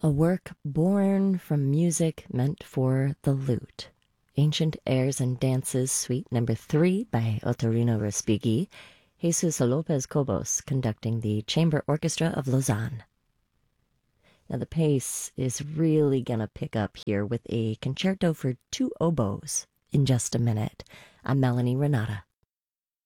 A work born from music meant for the lute. Ancient Airs and Dances, Suite Number 3 by Otorino Respighi, Jesus Lopez Cobos conducting the Chamber Orchestra of Lausanne. Now the pace is really gonna pick up here with a concerto for two oboes in just a minute. I'm Melanie Renata.